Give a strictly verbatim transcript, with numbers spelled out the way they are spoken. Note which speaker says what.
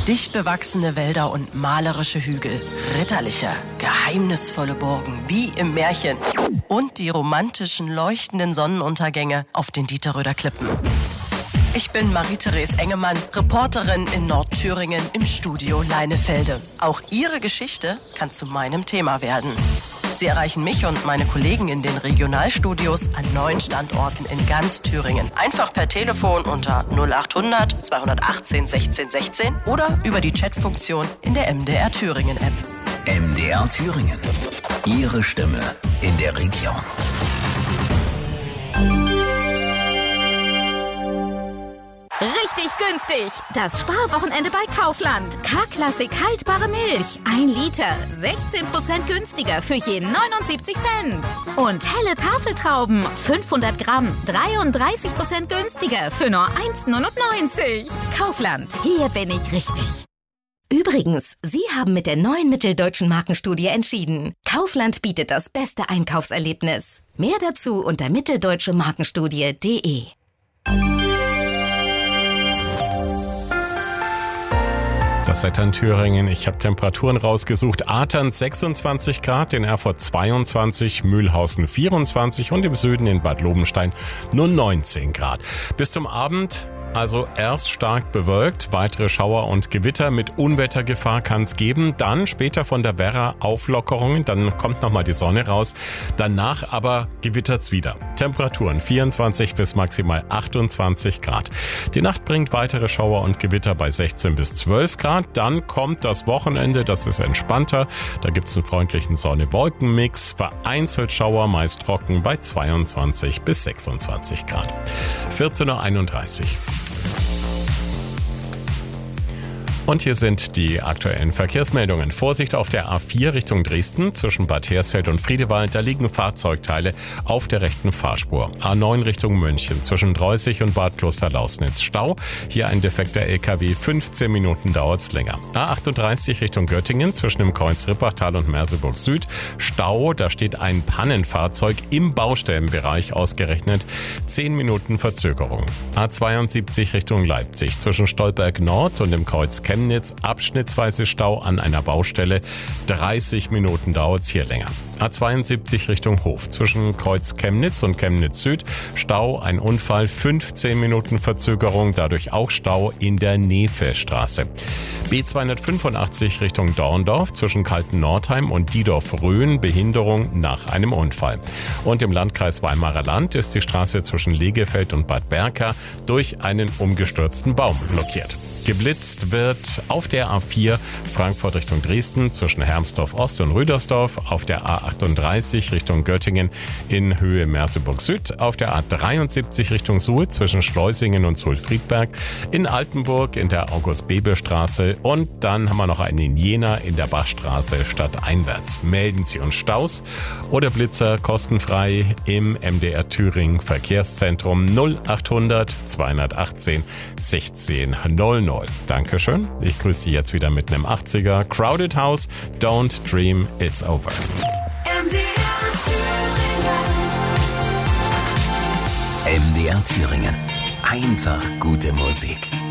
Speaker 1: Dicht bewachsene Wälder und malerische Hügel, ritterliche, geheimnisvolle Burgen wie im Märchen und die romantischen, leuchtenden Sonnenuntergänge auf den Dieterröder Klippen. Ich bin Marie-Therese Engemann, Reporterin in Nordthüringen im Studio Leinefelde. Auch Ihre Geschichte kann zu meinem Thema werden. Sie erreichen mich und meine Kollegen in den Regionalstudios an neun Standorten in ganz Thüringen. Einfach per Telefon unter null achthundert zweihundertachtzehn sechzehn sechzehn oder über die Chatfunktion in der M D R Thüringen App.
Speaker 2: M D R Thüringen. Ihre Stimme in der Region.
Speaker 3: Richtig günstig. Das Sparwochenende bei Kaufland. K-Klassik haltbare Milch. Ein Liter. sechzehn Prozent günstiger für je neunundsiebzig Cent. Und helle Tafeltrauben. fünfhundert Gramm. dreiunddreißig Prozent günstiger für nur eins neunundneunzig. Kaufland. Hier bin ich richtig. Übrigens, Sie haben mit der neuen Mitteldeutschen Markenstudie entschieden. Kaufland bietet das beste Einkaufserlebnis. Mehr dazu unter mitteldeutsche markenstudie punkt de.
Speaker 4: Das Wetter in Thüringen, ich habe Temperaturen rausgesucht. Athern sechsundzwanzig Grad, in Erfurt zweiundzwanzig, Mühlhausen vierundzwanzig und im Süden in Bad Lobenstein nur neunzehn Grad. Bis zum Abend also erst stark bewölkt, weitere Schauer und Gewitter mit Unwettergefahr kann es geben. Dann später von der Werra Auflockerungen, dann kommt nochmal die Sonne raus. Danach aber gewittert's wieder. Temperaturen vierundzwanzig bis maximal achtundzwanzig Grad. Die Nacht bringt weitere Schauer und Gewitter bei sechzehn bis zwölf Grad. Dann kommt das Wochenende, das ist entspannter. Da gibt's einen freundlichen Sonne-Wolken-Mix. Vereinzelt Schauer, meist trocken bei zweiundzwanzig bis sechsundzwanzig Grad. vierzehn Uhr einunddreißig. Und hier sind die aktuellen Verkehrsmeldungen. Vorsicht auf der A vier Richtung Dresden zwischen Bad Hersfeld und Friedewald. Da liegen Fahrzeugteile auf der rechten Fahrspur. A neun Richtung München zwischen Dreußig und Bad Klosterlausnitz. Stau. Hier ein defekter L K W. fünfzehn Minuten dauert's länger. A achtunddreißig Richtung Göttingen zwischen dem Kreuz Rippachtal und Merseburg Süd. Stau. Da steht ein Pannenfahrzeug im Baustellenbereich ausgerechnet. zehn Minuten Verzögerung. A zweiundsiebzig Richtung Leipzig zwischen Stolberg Nord und dem Kreuz Chemnitz, abschnittsweise Stau an einer Baustelle. dreißig Minuten dauert's hier länger. A zweiundsiebzig Richtung Hof zwischen Kreuz Chemnitz und Chemnitz Süd. Stau, ein Unfall, fünfzehn Minuten Verzögerung, dadurch auch Stau in der Nefe-Straße. B zweihundertfünfundachtzig Richtung Dorndorf zwischen Kalten-Nordheim und Diedorf-Röhen, Behinderung nach einem Unfall. Und im Landkreis Weimarer Land ist die Straße zwischen Legefeld und Bad Berka durch einen umgestürzten Baum blockiert. Geblitzt wird auf der A vier Frankfurt Richtung Dresden zwischen Hermsdorf Ost und Rüdersdorf, auf der A achtunddreißig Richtung Göttingen in Höhe Merseburg Süd, auf der A dreiundsiebzig Richtung Suhl zwischen Schleusingen und Suhl-Friedberg, in Altenburg in der August-Bebel-Straße und dann haben wir noch einen in Jena in der Bachstraße stadteinwärts. Melden Sie uns Staus oder Blitzer kostenfrei im M D R Thüringen Verkehrszentrum null achthundert zweihundertachtzehn sechzehn null null. Dankeschön. Ich grüße Sie jetzt wieder mit einem achtziger. Crowded House, Don't Dream It's Over.
Speaker 2: M D R Thüringen. M D R Thüringen. Einfach gute Musik.